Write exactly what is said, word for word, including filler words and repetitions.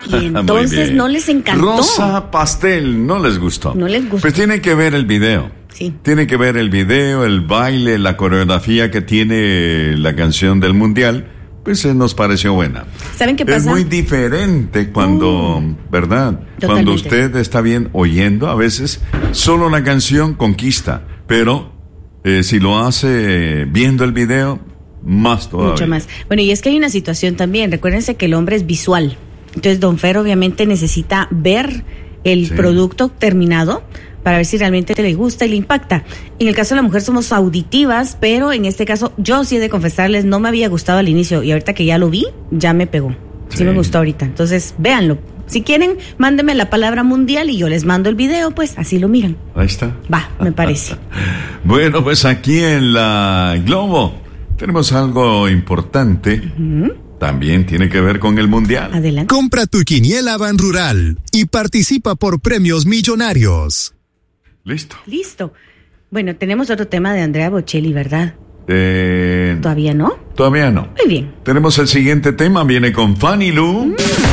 Y entonces no les encantó. Rosa pastel, no les gustó. No les gustó. Pues tienen que ver el video. Sí. Tienen que ver el video, el baile, la coreografía que tiene la canción del mundial. Pues eh, nos pareció buena. ¿Saben qué pasa? Es muy diferente cuando, uh, ¿verdad? Totalmente. Cuando usted está bien oyendo, a veces solo la canción conquista, pero eh, si lo hace viendo el video, más todavía. Mucho más. Bueno, y es que hay una situación también. Recuérdense que el hombre es visual. Entonces, don Fer obviamente necesita ver el Sí. producto terminado para ver si realmente le gusta y le impacta. En el caso de la mujer somos auditivas, pero en este caso yo sí he de confesarles, no me había gustado al inicio y ahorita que ya lo vi, ya me pegó. Sí, sí me gustó ahorita. Entonces, véanlo. Si quieren, mándenme la palabra mundial y yo les mando el video, pues así lo miran. Ahí está. Va, me parece. Bueno, pues aquí en la Globo tenemos algo importante. Uh-huh. También tiene que ver con el mundial. Adelante. Compra tu quiniela Ban Rural y participa por premios millonarios. Listo. Listo. Bueno, tenemos otro tema de Andrea Bocelli, ¿verdad? Eh, ¿Todavía no? Todavía no. Muy bien. Tenemos el siguiente tema, viene con Fanny Lu. Mm.